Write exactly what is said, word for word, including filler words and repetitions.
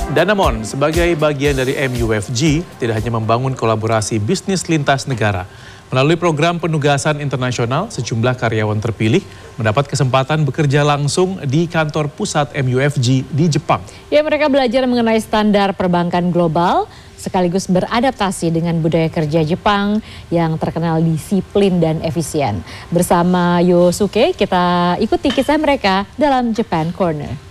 Danamon sebagai bagian dari M U F G tidak hanya membangun kolaborasi bisnis lintas negara. Melalui program penugasan internasional, sejumlah karyawan terpilih mendapat kesempatan bekerja langsung di kantor pusat M U F G di Jepang. Ya, mereka belajar mengenai standar perbankan global, sekaligus beradaptasi dengan budaya kerja Jepang yang terkenal disiplin dan efisien. Bersama Yosuke, kita ikuti kisah mereka dalam Japan Corner.